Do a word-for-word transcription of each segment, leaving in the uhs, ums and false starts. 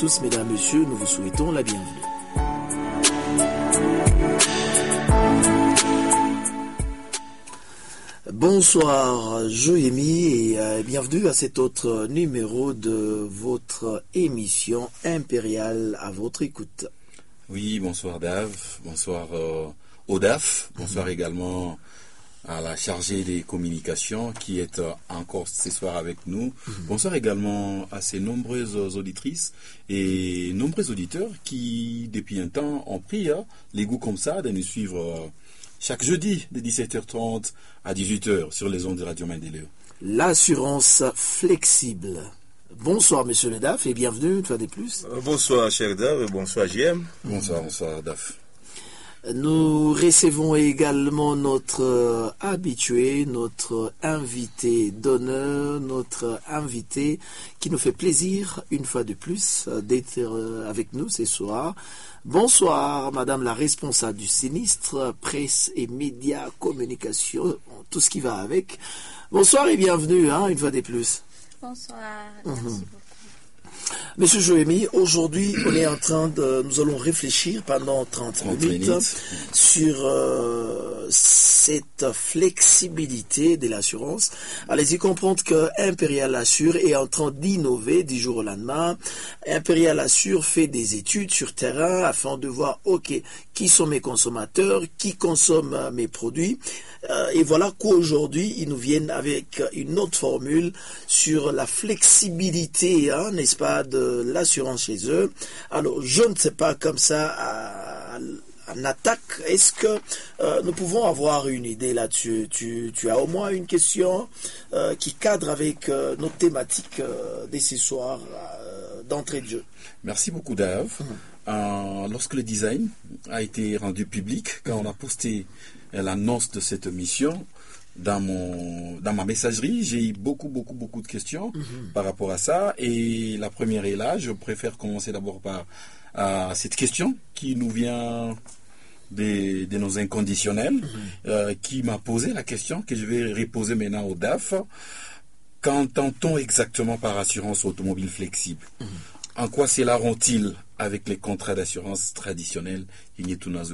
tous, mesdames, messieurs, nous vous souhaitons la bienvenue. Bonsoir Joémie et euh, bienvenue à cet autre numéro de votre émission Impériale à votre écoute. Oui, bonsoir Dave, bonsoir euh, au D A F, bonsoir mmh. également à la chargée des communications qui est euh, encore ce soir avec nous. Mmh. Bonsoir également à ces nombreuses auditrices et nombreux auditeurs qui, depuis un temps, ont pris hein, les goûts comme ça de nous suivre euh, chaque jeudi de dix-sept heures trente à dix-huit heures sur les ondes de Radio Mandéléo. L'assurance flexible. Bonsoir Monsieur le D A F et bienvenue une fois de plus. Euh, bonsoir cher Dave, bonsoir J M. Bonsoir, bonsoir D A F. Nous recevons également notre euh, habitué, notre invité d'honneur, notre invité qui nous fait plaisir une fois de plus euh, d'être euh, avec nous ce soir. Bonsoir Madame la responsable du sinistre, presse et médias, communication, tout ce qui va avec. Bonsoir et bienvenue hein, une fois de plus. Bonsoir, merci mmh. beaucoup. Monsieur Joémie, aujourd'hui, on est en train de, nous allons réfléchir pendant trente minutes sur euh, cette flexibilité de l'assurance. Allez-y comprendre que Impérial Assure est en train d'innover du jour au lendemain. Impérial Assure fait des études sur terrain afin de voir, ok, qui sont mes consommateurs, qui consomment mes produits. Euh, et voilà qu'aujourd'hui, ils nous viennent avec une autre formule sur la flexibilité, hein, n'est-ce pas, de l'assurance chez eux. Alors, je ne sais pas, comme ça, à, en attaque, est-ce que euh, nous pouvons avoir une idée là-dessus? tu, tu as au moins une question euh, qui cadre avec euh, notre thématique euh, de ce soir euh, d'entrée de jeu. Merci beaucoup, Dave. Mmh. Euh, lorsque le design a été rendu public, quand on a posté l'annonce de cette mission dans mon dans ma messagerie, j'ai eu beaucoup beaucoup beaucoup de questions mm-hmm. par rapport à ça, et la première est là. Je préfère commencer d'abord par euh, cette question qui nous vient de, de nos inconditionnels, mm-hmm. euh, qui m'a posé la question que je vais reposer maintenant au D A F. Qu'entend-on exactement par assurance automobile flexible? mm-hmm. En quoi cela rompt-il avec les contrats d'assurance traditionnels? Il y a tout dans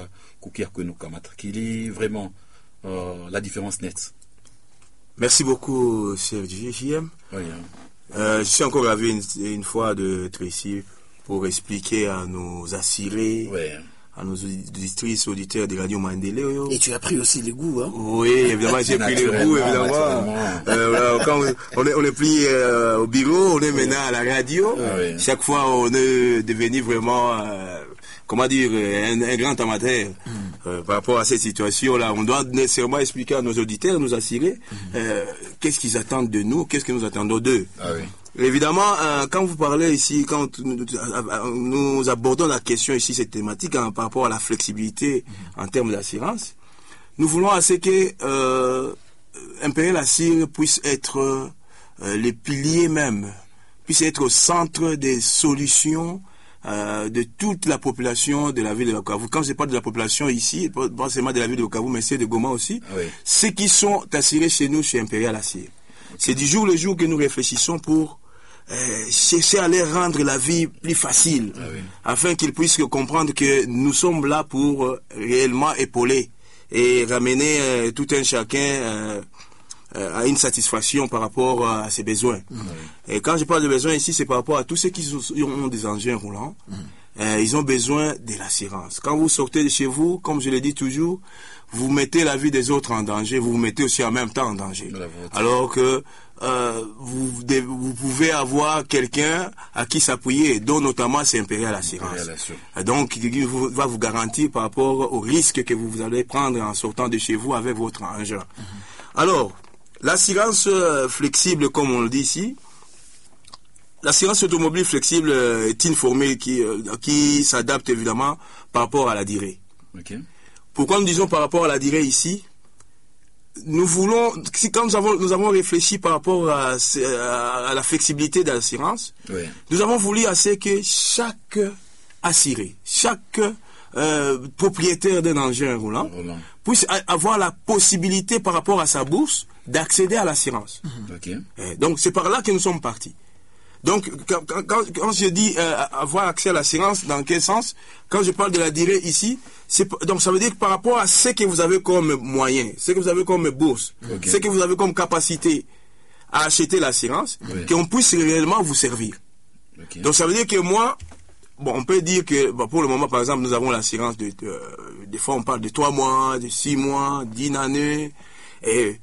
Quelle est vraiment euh, la différence nette? Merci beaucoup, cher J M. Oui, hein. euh, je suis encore ravi une, une fois d'être ici pour expliquer à nos assurés, oui. à nos auditrices, auditeurs de Radio Mandéléo. Et tu as pris aussi les goûts, hein? Oui, évidemment, j'ai pris les goûts, évidemment. Euh, quand on est, on est pris euh, au bureau, on est oui. maintenant à la radio. Oui. Chaque fois, on est devenu vraiment... Euh, comment dire, un, un grand amateur mm. euh, par rapport à cette situation-là. On doit nécessairement expliquer à nos auditeurs, nous assurer, mm. euh, qu'est-ce qu'ils attendent de nous, qu'est-ce que nous attendons d'eux. Ah oui. Évidemment, euh, quand vous parlez ici, quand nous, nous abordons la question ici, cette thématique hein, par rapport à la flexibilité mm. en termes d'assurance, nous voulons assez que euh, Impérial Assure puisse être euh, les piliers même, puisse être au centre des solutions Euh, de toute la population de la ville de Bukavu. Quand je parle de la population ici, pas seulement de la ville de Bukavu, mais c'est de Goma aussi, oui. ceux qui sont assurés chez nous, chez Impérial Assure. Okay. C'est du jour le jour que nous réfléchissons pour euh, chercher à leur rendre la vie plus facile, ah oui. afin qu'ils puissent comprendre que nous sommes là pour euh, réellement épauler et ramener euh, tout un chacun euh, à une satisfaction par rapport à ses besoins. Mmh. Et quand je parle de besoins ici, c'est par rapport à tous ceux qui ont des engins roulants. Mmh. Euh, ils ont besoin de l'assurance. Quand vous sortez de chez vous, comme je le dis toujours, vous mettez la vie des autres en danger, vous vous mettez aussi en même temps en danger. Alors que euh, vous, vous pouvez avoir quelqu'un à qui s'appuyer, dont notamment c'est Impérial Assurance. Donc, il va vous garantir par rapport au risque que vous allez prendre en sortant de chez vous avec votre engin. Mmh. Alors, l'assurance flexible, comme on le dit ici, l'assurance automobile flexible est une formule qui, qui s'adapte évidemment par rapport à la durée. Okay. Pourquoi nous disons par rapport à la durée ici? Nous voulons, quand nous avons, nous avons réfléchi par rapport à, à, à la flexibilité de l'assurance, oui. nous avons voulu assez que chaque assuré, chaque euh, propriétaire d'un engin roulant, roulant puisse avoir la possibilité par rapport à sa bourse d'accéder à l'assurance. Okay. Donc c'est par là que nous sommes partis. Donc, quand, quand, quand je dis euh, avoir accès à l'assurance, dans quel sens? Quand je parle de la durée ici, c'est, donc ça veut dire que par rapport à ce que vous avez comme moyen, ce que vous avez comme bourse, okay. ce que vous avez comme capacité à acheter l'assurance, oui. qu'on puisse réellement vous servir. Okay. Donc ça veut dire que moi, bon, on peut dire que bon, pour le moment, par exemple, nous avons l'assurance de, de, des fois on parle de trois mois, de six mois, d'une année, et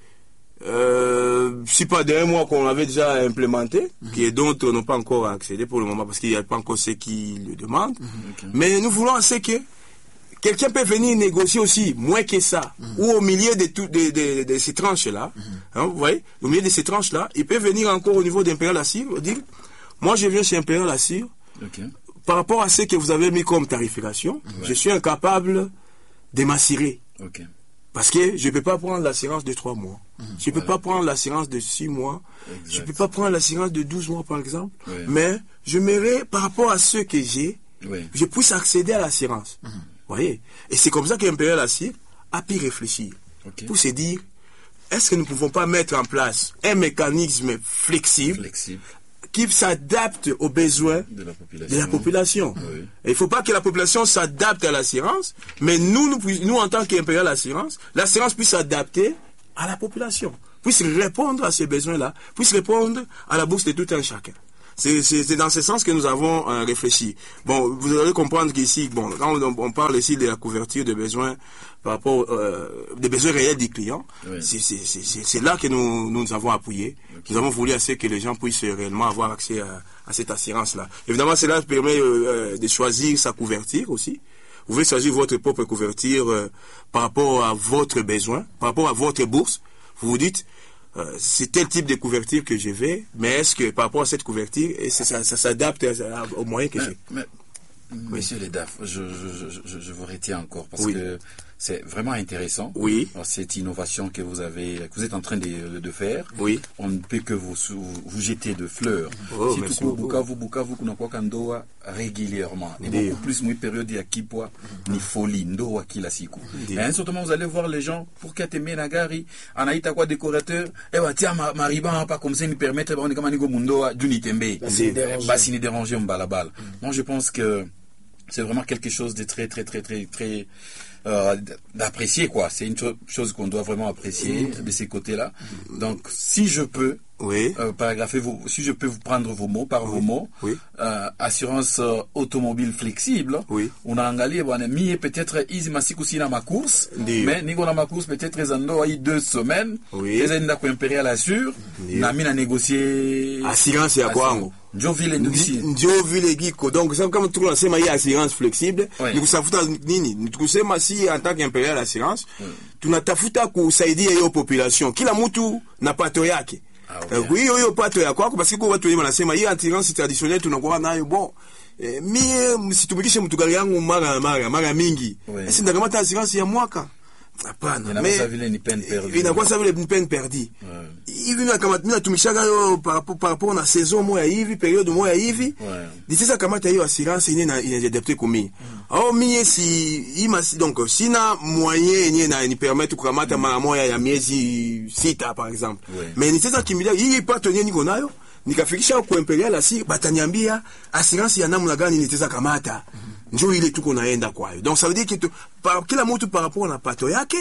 euh, si pas d'un mois qu'on avait déjà implémenté, mm-hmm. qui d'autres n'ont pas encore accédé pour le moment parce qu'il n'y a pas encore ceux qui le demandent. Mm-hmm. Okay. Mais nous voulons c'est que quelqu'un peut venir négocier aussi moins que ça, mm-hmm. ou au milieu de, tout, de, de, de ces tranches-là, mm-hmm. hein, vous voyez, au milieu de ces tranches-là, il peut venir encore au niveau d'Impérial Assure, dire, moi je viens chez Impérial Assure, okay. par rapport à ce que vous avez mis comme tarification, ouais. je suis incapable de m'assurer. Okay. Parce que je ne peux pas prendre l'assurance de trois mois. Mmh, je ne peux voilà. pas prendre l'assurance de six mois. Exact. Je ne peux pas prendre l'assurance de douze mois, par exemple. Oui. Mais je m'aimerais, par rapport à ce que j'ai, oui. je puisse accéder à l'assurance. Mmh. Vous voyez? Et c'est comme ça qu'Impérial Assure a pu réfléchir. Okay. Pour se dire, est-ce que nous ne pouvons pas mettre en place un mécanisme flexible, flexible. qui s'adapte aux besoins de la population. De la population. Oui. Et il ne faut pas que la population s'adapte à l'assurance, mais nous, nous, nous en tant qu'Impérial Assurance, l'assurance puisse s'adapter à la population, puisse répondre à ces besoins-là, puisse répondre à la bourse de tout un chacun. C'est, c'est, c'est dans ce sens que nous avons euh, réfléchi. Bon, vous allez comprendre qu'ici, bon, quand on, on parle ici de la couverture des besoins par rapport euh, des besoins réels des clients, oui. c'est, c'est, c'est, c'est là que nous nous avons appuyé. Okay. Nous avons voulu assez que les gens puissent réellement avoir accès à, à cette assurance-là. Évidemment, cela permet euh, de choisir sa couverture aussi. Vous pouvez choisir votre propre couverture euh, par rapport à votre besoin, par rapport à votre bourse. Vous vous dites, Euh, c'est tel type de couverture que je vais, mais est-ce que par rapport à cette couverture, ça, ça, ça s'adapte aux moyens que j'ai? Mais, oui. Monsieur Ledaf, je, je, je, je vous retiens encore parce oui. que c'est vraiment intéressant. Oui. Cette innovation que vous avez, que vous êtes en train de, de faire. Oui. On ne peut que vous, vous jeter de fleurs. Oh, si tout Bukavu, Bukavu, kuna kwa kandoa régulièrement. Et beaucoup plus, moi, période ya kipwa, ni folie, ndoa kila siku. Et un certain moment, vous allez voir les gens, pour qu'à t'aimer la gari, anaïta quoi décorateur, eh bah, tiens, ma, ma riban, pas comme ça, nous permettre, on est comme un nigo mundoa, d'une itembe. Bah, si nous déranger, on balabal. Moi, je pense que c'est vraiment quelque chose de très, très, très, très, très, Euh, d'apprécier quoi. C'est une cho- chose qu'on doit vraiment apprécier mmh. de ces côtés-là. Donc, si je peux, oui. euh, paragrapher vos, si je peux vous prendre vos mots par oui. vos mots, oui. euh, assurance euh, automobile flexible. Oui. On a angali bwana mie peut-être easy masiku sina ma course, Ndiyo. mais niko na ma course peut-être zando ai deux semaines. Oui. Eza nda ko Impérial Assure, na mina négocier assurance ya kwangu. Ndio vile ndusi. Ndio vile giko. Donc ça kama tuko nasema hii assurance flexible, ni kusafuta nini? Ni kusema si en tant qu'Impérial Assurance, mm. tunatafuta kusaidia hiyo population. Kila mtu na pato yake. Ah, okay. Hiyo hiyo pato ya kwako basi kwa watu wengi wanasema hii assurance traditionnelle tunakuwa nayo bon. Eh, mie msitumikishe mtu gari yangu mara mara mara mingi. Oui. Sisi ndakamata assurance ya mwaka. Hapana, mais ça vile ni peine perdue. Inakuwa ça vile ni peine perdue. Hivi na kama mimi natumishaka yo par rapport par rapport na saison moja hivi, période moja hivi. Nitisa kamata hiyo assurance yenyewe na inadapter kumi. Au mie si ima donc sina moyen yenyewe na ni permettre kukamata mara moja ya miezi sita par exemple. Mais nitisa kimbilia hii pato yenyewe niko nayo. Nikafikisha kwa Impérial Assure bataniambia assurance ya namna gani nitaweza kamata. Njoo ile tuko naenda kwayo. Donc ça veut dire que tu, par, kila mtu par rapport na pato yake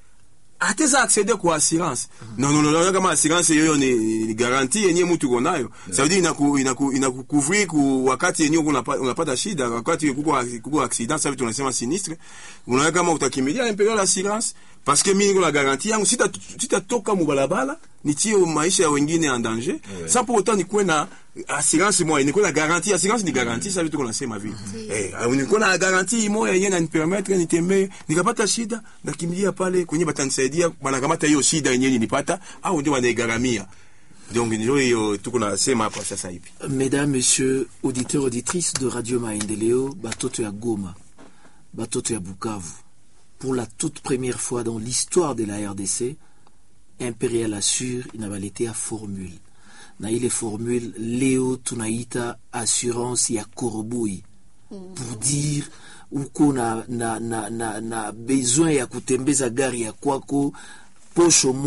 ataweza accéder kwa assurance. Mm-hmm. Non non non kama assurance hiyo ni, ni garantie yenyewe mtu uko nayo. Yeah. Ça veut dire inaku inaku inakucouvrir ku wakati yenyewe unapata unapata shida, wakati kuko kuko accident, ça veut tunasema sinistre. Unaona kama utakimilia Impérial Assurance parce que mimi niko na garantie yangu sita sitatoka mubalabala nitie maisha ya wengine en danger. Ouais. Sans pour autant nikuwe na assurance moja, nikuwe na garantie. Assurance ni garantie, ça veut dire qu'on nasema vile. Eh, nikuwe na garantie moja yenyewe na nipermettre nitembe nikapata shida nakimbilia pale kwenye batanisaidia banakamata hiyo shida yenyewe nilipata au ndio wanaigaramia. Donc ndio hiyo tuko nasema hapa sasa hivi. Mesdames, messieurs, auditeurs, auditrices de Radio Maendeleo, batoto ya Goma, batoto ya Bukavu. Pour la toute première fois dans l'histoire de la R D C, Impérial Assure inabaletea formule. Na ile formule leo tunaita assurance ya koroboi. Pour dire uko na, na, na, na, na besoin ya kutembeza gari ya kwako posho moya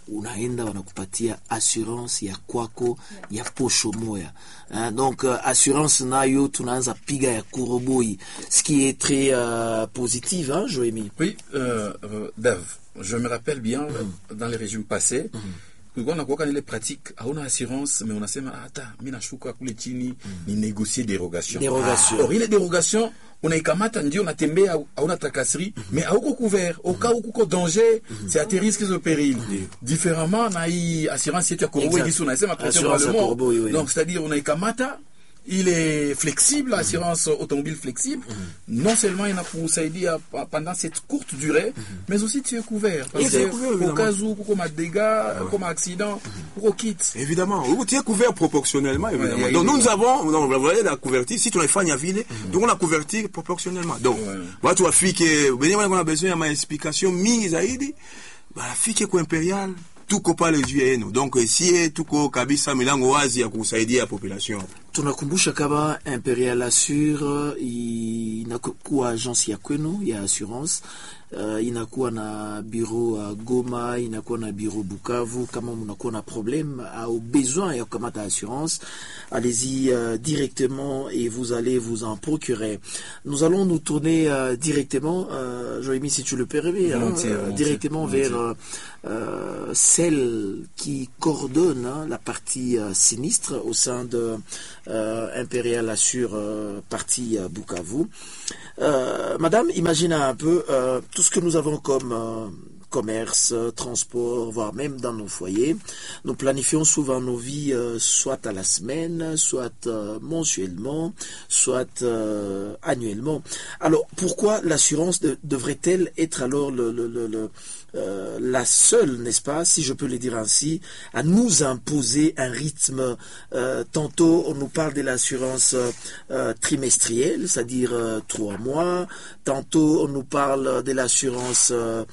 unaenda wanakupatia assurance ya kwako ya posho moya. Hein, donc euh, assurance nayo tunaanza piga ya kuroboi, ce qui est très euh, positif, hein, Joémi. Oui, euh, euh, Dave, je me rappelle bien mm-hmm. dans les régimes passés mm-hmm. on a kwa ile pratique hauna assurance mais unasema hata mimi nashuka kule chini mm-hmm. ni négocier dérogation. Dérogation. Alors ile dérogation unaikamata ndio unatembea hauna takasiri mm-hmm. mais hauko couvert au cas où kuko danger mm-hmm. c'est à tes risques et périls mm-hmm. différemment na hii assurance yetu ya Korobo hivi unasema oui. Donc c'est-à-dire unaikamata il est flexible, l'assurance mm-hmm. automobile flexible. Mm-hmm. Non seulement il a pour s'aider pendant cette courte durée, mm-hmm. mais aussi tu es couvert. Parce que au cas où, comme un dégât, ouais. comme un accident, pour mm-hmm. quitte. Évidemment, tu es couvert proportionnellement, évidemment. Ouais, donc nous, nous avons, non, vous voyez, la couverture, si tu l'as fait à ville, mm-hmm. donc on a couverti proportionnellement. Donc, voilà, tu as fait que, on a besoin de ma explication, mise à aider, la fille qui est impériale, tuko pale juu yenu. Donc si tuko kabisa milango wazi ya kusaidia population. Tunakumbusha kama Imperial Assure inakuwa agence ya kwenu ya assurance. Uh, inakuwa na bureau uh, Goma, inakuwa na bureau Bukavu. Kama mnakuwa na problème au besoin ya kukamata assurance, allez-y uh, directement et vous allez vous en procurer. Nous allons nous tourner uh, directement, uh, Joémi, si tu le permets, hein, uh, directement vers uh, uh, celle qui coordonne hein, la partie uh, sinistre au sein de uh, Imperial Assure uh, partie uh, Bukavu. Euh, madame, imaginez un peu euh, tout ce que nous avons comme euh, commerce, euh, transport, voire même dans nos foyers. Nous planifions souvent nos vies euh, soit à la semaine, soit euh, mensuellement, soit euh, annuellement. Alors, pourquoi l'assurance de, devrait-elle être alors le, le, le, le Euh, la seule, n'est-ce pas, si je peux le dire ainsi, à nous imposer un rythme. Euh, tantôt, on nous parle de l'assurance euh, trimestrielle, c'est-à-dire euh, trois mois. Tantôt, on nous parle de l'assurance euh,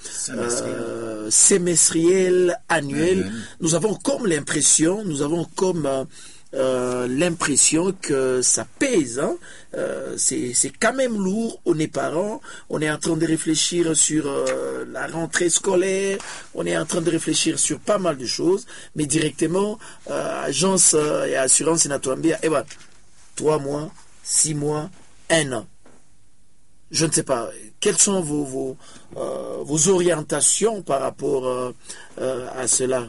euh, semestrielle, annuelle. Mmh. Nous avons comme l'impression, nous avons comme... Euh, Euh, l'impression que ça pèse, hein? euh, c'est, c'est quand même lourd. On est parents, on est en train de réfléchir sur euh, la rentrée scolaire, on est en train de réfléchir sur pas mal de choses, mais directement, euh, agence euh, et assurance inatuambia, eh ben, trois mois, six mois, un an. Je ne sais pas, quelles sont vos, vos, euh, vos orientations par rapport euh, euh, à cela?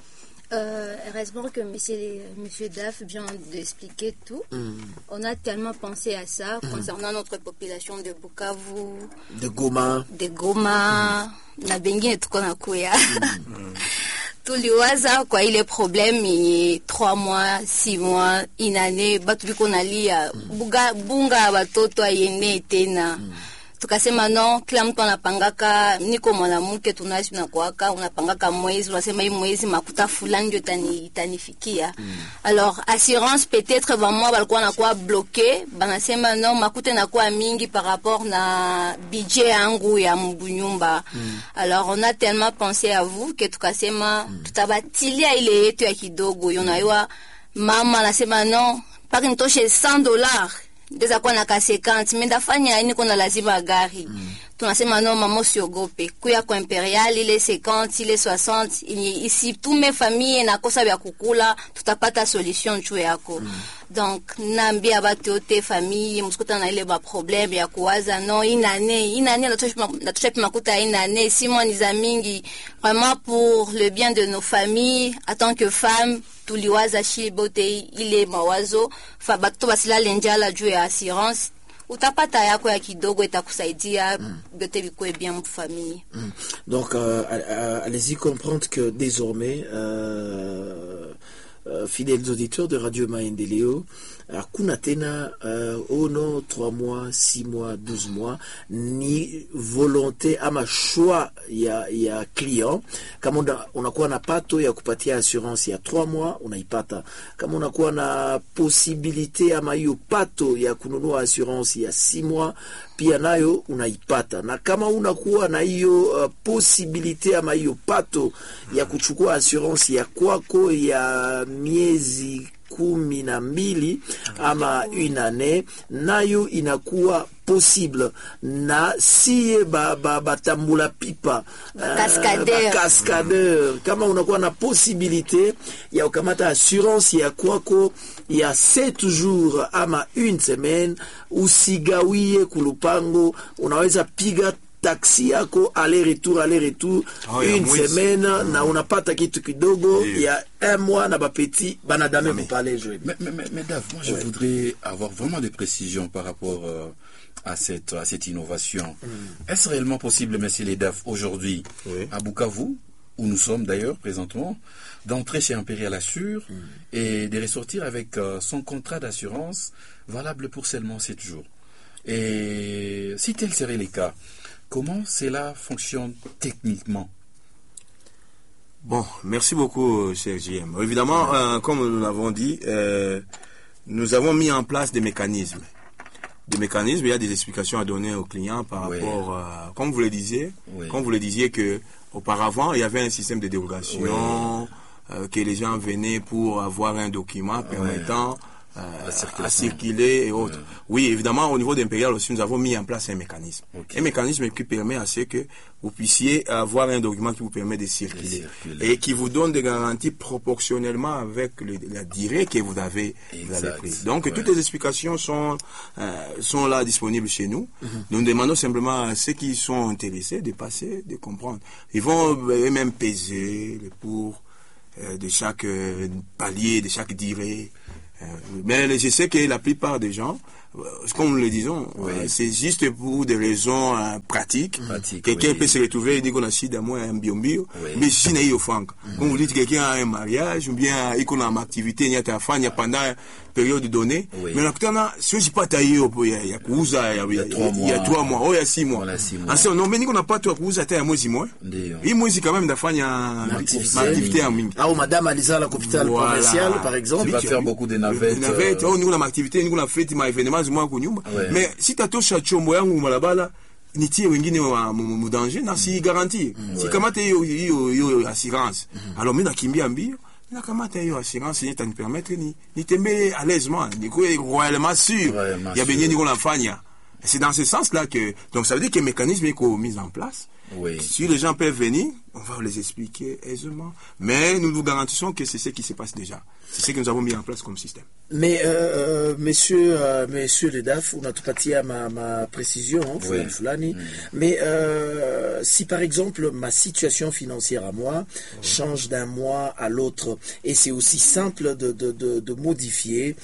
Euh, heureusement que monsieur, monsieur Daf vient d'expliquer tout. Mm. On a tellement pensé à ça mm. concernant notre population de Bukavu, de Goma, de Goma, mm. na bengine tuko na kuya. Mm. Tuliwaza kwa ile problème ni trois mois, six mois, une année, batu biko nalia bunga bunga watoto ayene tena. Mm. Tukasema no, kila mtu anapangaka, niko mwanamke tunaishi na kuaka, unapangaka mwezi, unasema hii mwezi makuta fulani ndio tani itanifikia. Mm. Alors assurance peut-être vraiment balikuwa nakuwa bloqué, banasema no, makuta nakuwa mingi par rapport na budget yangu ya mbunyumba. Mm. Alors on a tellement pensé à vous que tukasema mm. tutabatilia ile yetu ya kidogo. Yonaiwa mama anasema no, paki nitoshe cent dollars. Ndeza kwa na ka cinquante, menda fanya nini kuna lazima gari. Mm. Tunasema no mama usiogope. Kuya kwa Imperial ile cinquante, ile soixante, ici tous mes familles na kosa ya kukula, tutapata solution juu yako. Mm. Donc nambia batu yote famille msikuta na ile ba problème ya kuwaza no inane inane natosha pima kuta inane six mois ni za mingi, vraiment pour le bien de nos familles en tant que femmes. Tuliwaza shi bote ile mawazo fa batu basila lenjala juu ya assurance, utapata yako ya kidogo itakusaidia mm. bote bikwe bien mu famille. Mm. Donc euh, allez-y comprendre que désormais euh, euh, fidèles auditeurs de Radio Maendeleo, hakuna tena uh, ono trois mois, six mois, douze mois ni volonté ama choix ya ya client. Kama unakuwa na pato ya kupatia assurance ya trois mois unaipata. Kama unakuwa na possibilité ama hiyo pato ya kununua assurance ya six mois pia nayo unaipata. Na kama unakuwa na hiyo uh, possibilité ama hiyo pato ya kuchukua assurance ya kwako ya miezi kumi na mbili ama une année, nayo inakuwa possible na siye ba, ba, batambula pipa Cascadeur. uh, cascadeur kama unakuwa na possibilité ya ukamata assurance ya kwako ya sept jours ama une semaine, usigawie kulupango, unaweza piga taxi yako aller retour aller retour oh, une mwezi. semaine mm. na unapata kitu kidogo il y a un mois na bapeti banadame pour parler jouer. Mais mais mais, mais Dave, moi je ouais. voudrais avoir vraiment des précisions par rapport euh, à cette à cette innovation. Mm. Est-ce réellement possible, messieurs les D A F, aujourd'hui oui. à Bukavu, où nous sommes d'ailleurs présentement, d'entrer chez Impérial Assure mm. et de ressortir avec euh, son contrat d'assurance valable pour seulement sept jours? Et si tel serait le cas, comment cela fonctionne techniquement? Bon, merci beaucoup, cher J M. Évidemment, euh, comme nous l'avons dit, euh, nous avons mis en place des mécanismes. Des mécanismes, il y a des explications à donner aux clients par oui. rapport, à, comme vous le disiez, oui. comme vous le disiez que auparavant, il y avait un système de dérogation, oui. euh, que les gens venaient pour avoir un document permettant oui. Euh, à circuler et autres. Oui. oui, évidemment, au niveau d'Impérial aussi, nous avons mis en place un mécanisme. Okay. Un mécanisme qui permet à ce que vous puissiez avoir un document qui vous permet de circuler, circuler. et qui vous donne des garanties proportionnellement avec le, la durée que vous avez, vous avez prise. Donc, ouais. toutes les explications sont, euh, sont là disponibles chez nous. Mm-hmm. Nous demandons simplement à ceux qui sont intéressés de passer, de comprendre. Ils vont eux-mêmes peser le pour euh, de chaque euh, palier, de chaque durée. Euh, mais je sais que la plupart des gens, euh, comme nous le disons, oui. euh, c'est juste pour des raisons euh, pratiques. Pratique, quelqu'un oui. peut se retrouver et dire qu'on a si d'amour un bio-bio, oui. mais si n'a eu franc. Comme vous dites, quelqu'un a un mariage, ou bien il a une activité, il y a ta femme, il y a pendant une période donnée. Oui. Mais là, si je n'ai pas taillé, il y a il y a trois mois, oh, il y a six mois. Ensuite, non, mais on n'a pas tout à cause, il y a moins six mois. Il moi, c'est quand même d'affaire, il y a une activité en ligne. Ah, ou madame Alisa, la capitale provinciale, par exemple. Tu vas faire beaucoup de navettes. Navettes, oh, nous, on a activité, nous, on a fait, ma événement, moi, mais si tu as tout à chombo yangu malabala, ni tie wengine wa mu danger na si garantie. Si kamata hiyo hiyo hiyo assurance. Alors mimi nakimbia mbio, na kamata hiyo assurance ni tani permettre ni nitembee à l'aisement, ni ko royalement sûr. Il y a benye ni ko nafanya. C'est dans ce sens-là que donc ça veut dire que le mécanisme est mis en place. Oui. Si les gens peuvent venir, on va les expliquer aisément. Mais nous nous garantissons que c'est ce qui se passe déjà. C'est ce que nous avons mis en place comme système. Mais, euh, monsieur, euh, monsieur le D A F, on a tout parti à ma, ma précision, hein, oui. Fulani. Mm. Mais euh, si par exemple ma situation financière à moi oui. change d'un mois à l'autre, et c'est aussi simple de, de, de, de modifier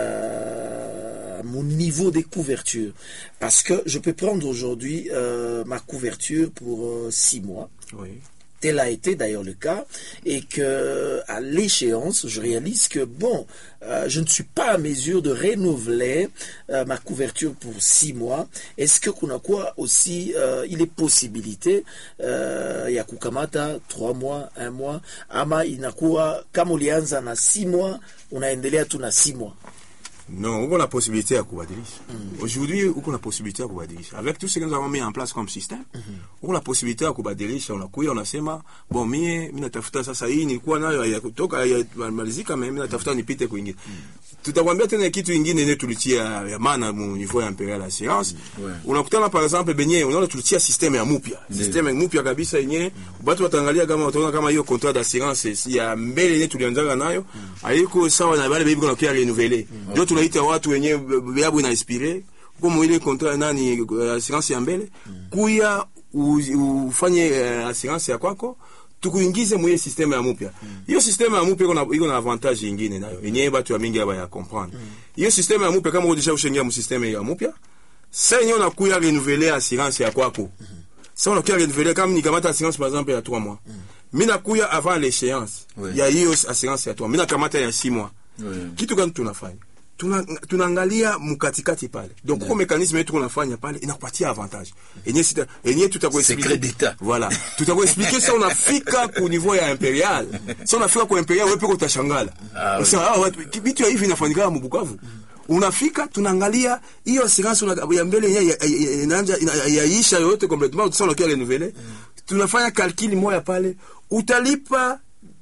euh, mon niveau de couverture. Parce que je peux prendre aujourd'hui euh, ma couverture pour euh, six mois. Oui. Tel a été d'ailleurs le cas, et que à l'échéance, je réalise que bon, euh, je ne suis pas à mesure de renouveler euh, ma couverture pour six mois. Est-ce que kuna quoi aussi, euh, il est possibilité, euh, ya kukamata trois mois, un mois, ama inakuwa kama ulianza na six mois, unaendelea tu na six mois? Non, on a la possibilité à kubadilisha. Mm. Aujourd'hui, on a la possibilité à kubadilisha. Avec tout ce que nous avons mis en place comme système, mm -hmm. on a la possibilité à kubadilisha. On a kuya, on a sema, bon, mie, mina tafuta sasa hii, nilikuwa nayo ya kutoka, ya malizika, mais mina tafuta nipite kuingine. Mm. Tutakwambia tena kitu ingine ne tulitia ya maana mu niveau ya Imperial Assurance. Mm. Ouais. Unakutana par exemple benye, unaona tulitia système ya mupya. Mm. Système mupya kabisa yenye, mm. batu watangalia kama utaona kama hiyo contrat d'assurance ya mbele yenye tulianzaga nayo, mm. haiko sawa na wale bibi kuna kia renouveler. Mm. Okay. Tunaita watu wenye beabu ina inspire kama ile contrat nani assurance ya mbele mm. kuya ufanye uh, assurance ya kwako tukuingize mwe systeme ya mpya. Hiyo mm. systeme ya mpya iko iko na avantage nyingine nayo. Yenyewe watu wengi hapa ya comprendre. Hiyo mm. systeme ya mpya kama udisha ushengia mu systeme ya mpya, sasa yenyewe unakuya renouveler assurance ya kwako. Mm. Sasa unakuya renouveler kama ni kamata assurance par exemple ya trois mois. Mm. Mimi nakuya avant l'échéance. Oui. Ya hiyo assurance ya trois. Mimi nakamata ya six mois. Oui. Kitu gani tunafanya? Tunaangalia mkatikati pale. Donc kwa mécanisme yetu tunafanya pale inakupatia avantage. Yenyewe sita yenyewe tutakuexpliquer secret d'état. Voilà. Tutakuexpliquer ça unafika ku niveau ya Imperial. Ça unafika ku Imperial wewe peko utashangala. Sasa ah vitu hivi vinafanyika mu Bukavu. Unafika tunaangalia hiyo assurance ya mbele yenyewe inaanza yaisha yote complètement, sasa unakia renouveler. Tunafanya calcul moja pale utalipa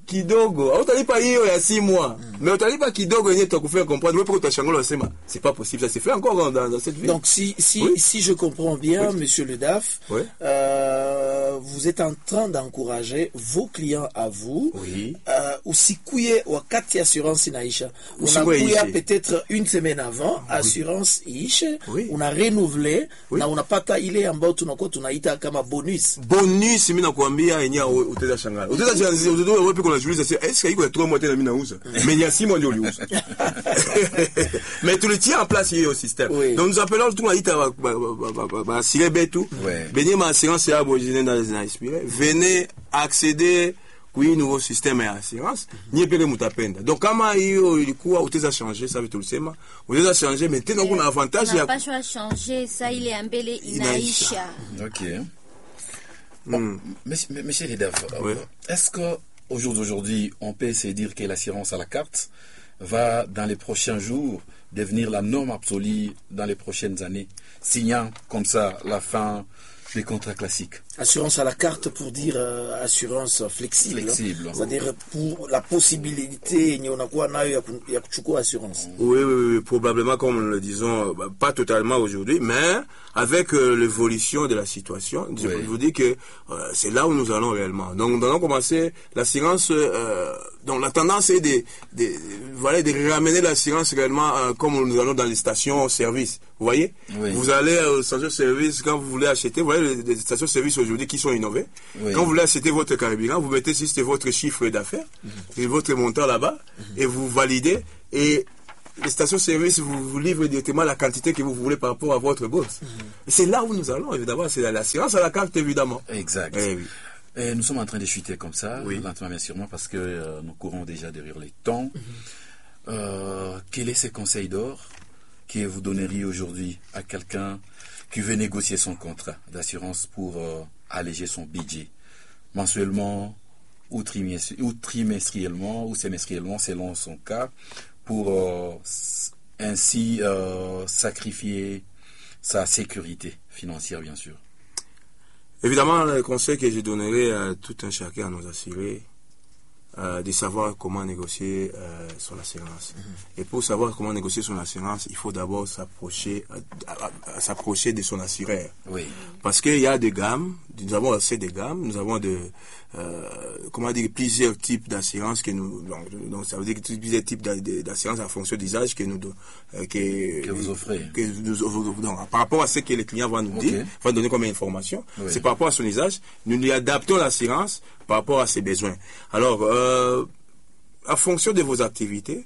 kidogo hautalipa hiyo ya six mois mm. mais utalipa kidogo yenyewe tutakufanya comprendre wewe pourquoi utashangala unasema c'est pas possible, ça se fait encore dans, dans cette vie. Donc si si oui. si je comprends bien, oui. Monsieur le D A F, oui. euh, vous êtes en train d'encourager vos clients à vous oui. euh, usikue wakati assurance inaisha, unakuya peut-être une semaine avant oui. assurance iishe oui. una renouveler oui. na unapata ile ambayo tunakuwa tunaita kama bonus bonus. Mimi nakwambia yenyewe utaweza shangala, utaweza janzi utaweza wewe piko unajiuliza sasa est-ce qu'il y a trois mois tena mimi nauza mais il y a six mois ndio uliuza mais tu le tiens en place hiyo système oui. Donc nous appelons tout naita ba ba ba sirebe tout venez ma assurance ya bojine dans les inspiré, venez accéder kui nouveau système ya assurance ni pele mutapenda. Donc kama hiyo ilikuwa utaweza changer, ça veut tout sema utaweza changer mais tena kuna avantage ya pas changer ça ile ya mbele inaisha. OK. Bon, mm. Monsieur, monsieur le D A F, oui. Est-ce qu'au jour d'aujourd'hui, on peut se dire que l'assurance à la carte va, dans les prochains jours, devenir la norme absolue dans les prochaines années, signant comme ça la fin des contrats classiques? Assurance à la carte pour dire euh, assurance flexible, flexible. Hein? C'est-à-dire pour la possibilité de kuchukua assurance. Oui, oui, oui, probablement comme nous le disons, bah, pas totalement aujourd'hui, mais avec euh, l'évolution de la situation, je oui. vous dis que euh, c'est là où nous allons réellement. Donc nous allons commencer l'assurance. Euh, donc la tendance est de, de, de voilà de ramener l'assurance réellement euh, comme nous allons dans les stations-service. Vous voyez, oui. Vous allez aux stations-service quand vous voulez acheter. Vous voyez les, les stations-service aujourd'hui qui sont innovées. Oui. Quand vous voulez acheter votre carburant, vous mettez juste votre chiffre d'affaires mm-hmm. et votre montant là-bas mm-hmm. et vous validez et les stations-service vous, vous livrent directement la quantité que vous voulez par rapport à votre bourse. Mm-hmm. Et c'est là où nous allons, évidemment. C'est l'assurance à la carte, évidemment. Exact. Eh, oui. Et nous sommes en train de chuter comme ça, oui. lentement mais sûrement, parce que euh, nous courons déjà derrière les temps. Mm-hmm. euh, quel est ce conseil d'or que vous donneriez aujourd'hui à quelqu'un qui veut négocier son contrat d'assurance pour euh, alléger son budget mensuellement ou, trimestri- ou trimestriellement ou semestriellement selon son cas, pour euh, ainsi euh, sacrifier sa sécurité financière, bien sûr? Évidemment, le conseil que je donnerai à tout un chacun à nos assurés, euh, de savoir comment négocier euh, son assurance. Mm-hmm. Et pour savoir comment négocier son assurance, il faut d'abord s'approcher, euh, à, à, s'approcher de son assureur. Oui. Parce qu'il y a des gammes, nous avons assez de gammes, nous avons de, euh, comment dire, plusieurs types d'assurance que nous, donc, donc ça veut dire que plusieurs types d'assurance en fonction d'usage que nous, euh, que, que vous offrez. Que nous, donc, par rapport à ce que les clients vont nous okay. dire, vont donner comme information, oui. C'est par rapport à son usage, nous lui adaptons l'assurance par rapport à ses besoins. Alors, euh, en fonction de vos activités,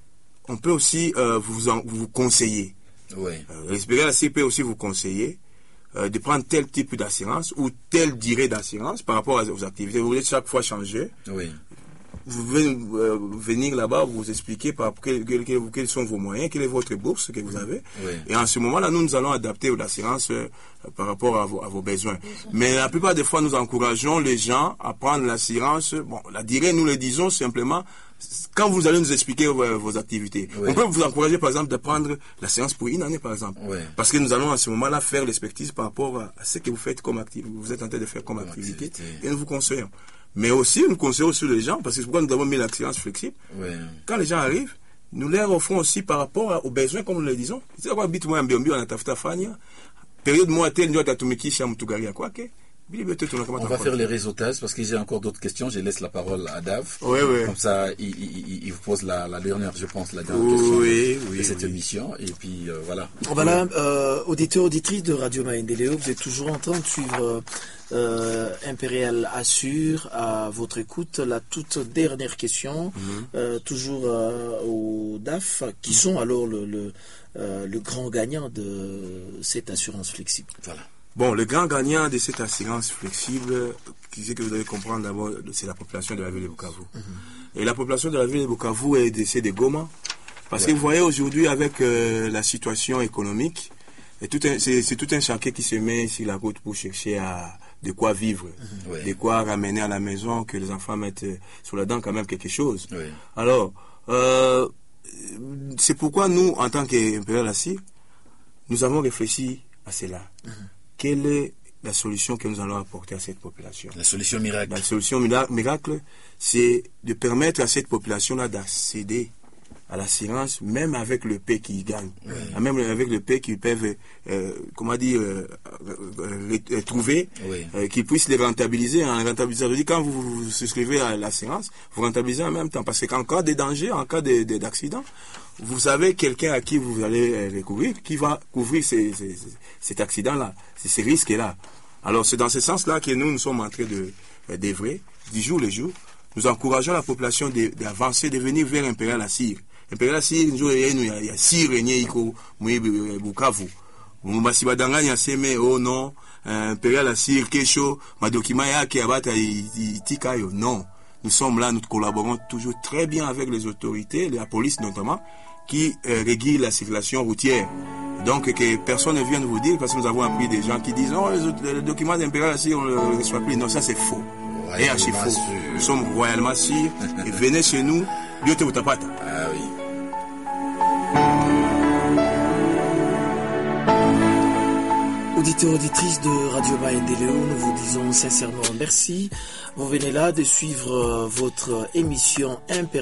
on peut aussi euh, vous, en, vous conseiller. Oui. Euh, L'Espérance A C peut aussi vous conseiller euh, de prendre tel type d'assurance ou telle durée d'assurance par rapport aux activités. Vous voulez chaque fois changer. Oui. Vous pouvez euh, venir là-bas, vous expliquer par quels, quels, quels sont vos moyens, quelle est votre bourse que vous avez. Oui. Et en ce moment-là, nous, nous allons adapter l'assurance euh, par rapport à vos, à vos besoins. Mais la plupart des fois, nous encourageons les gens à prendre l'assurance. Bon, la durée, nous le disons simplement, quand vous allez nous expliquer vos, vos activités. Oui. On peut vous encourager, par exemple, de prendre l'assurance pour une année, par exemple. Oui. Parce que nous allons, à ce moment-là, faire l'expertise par rapport à ce que vous faites comme activité, vous êtes en train de faire comme, comme activité, activité, et nous vous conseillons. Mais aussi, nous conseillons aussi les gens, parce que c'est pourquoi nous avons mis l'assurance flexible. Oui. Quand les gens arrivent, nous leur offrons aussi par rapport aux besoins, comme nous le disons. C'est quoi, bit moi mbio on a tafuta fanya. Période moi tel ndio tatumikisha mtugari ya kwake. On va faire les réseautages parce que j'ai encore d'autres questions. Je laisse la parole à Dave. Oui, oui. Comme ça, il, il, il vous pose la, la dernière, je pense, la dernière oui, question oui, de oui, cette oui. émission. Et puis, euh, voilà. Voilà, euh, auditeurs, auditrices de Radio Maendeleo, vous êtes toujours en train de suivre euh, Impérial Assure à votre écoute. La toute dernière question, mm-hmm. euh, toujours euh, au D A F, qui mm-hmm. sont alors le, le, euh, le grand gagnant de cette assurance flexible. Voilà. Bon, le grand gagnant de cette assurance flexible, qui c'est que vous devez comprendre d'abord, c'est la population de la ville de Bukavu. Mm-hmm. Et la population de la ville de Bukavu est de, c'est de Goma. Parce ouais. que vous voyez aujourd'hui avec euh, la situation économique, et tout un, c'est, c'est tout un chacun qui se met sur la route pour chercher à de quoi vivre, mm-hmm. ouais. de quoi ramener à la maison, que les enfants mettent sur la dent quand même quelque chose. Ouais. Alors, euh, c'est pourquoi nous, en tant qu'Impérial Assure, nous avons réfléchi à cela. Mm-hmm. Quelle est, la solution que nous allons apporter à cette population. La solution miracle. La solution miracle, c'est de permettre à cette population-là d'accéder à l'assurance, même avec le paie qu'ils gagnent, oui. Même avec le paie qu'ils peuvent, euh, comment dire, euh, euh, les, trouver, oui. euh, qu'ils puissent les rentabiliser. En rentabilisant, je dis, quand vous, vous souscrivez à l'assurance, vous rentabilisez en même temps, parce qu'en cas de danger, en cas de, de, d'accident, vous avez quelqu'un à qui vous allez recourir, qui va couvrir ces, ces, ces, cet accident-là, ces, ces risques-là. Alors c'est dans ce sens-là que nous, nous sommes en train de d'œuvrer, du jour le jour. Nous encourageons la population d'avancer, de, de venir vers Imperial Assir. Imperial Assir, il y a six régniers, il y a Bukavu. Mubasi badanganya seme, oh non, Imperial Assir, Kesho, ma document yake abata itika yo. Non. Nous sommes là, nous collaborons toujours très bien avec les autorités, la police notamment, qui euh, régule la circulation routière. Donc que personne ne vienne vous dire, parce que nous avons appris des gens qui disent non, les, les documents d'Imperial Assir, on ne le reçoit plus. Non, ça c'est faux. Ouais, et archi faux. Sûr. Nous sommes royalement sûrs. Et venez chez nous, Biote Utapata. Ah oui. Auditeurs, auditrices de Radio Maendeleo, nous vous disons sincèrement merci. Vous venez là de suivre votre émission Impériale.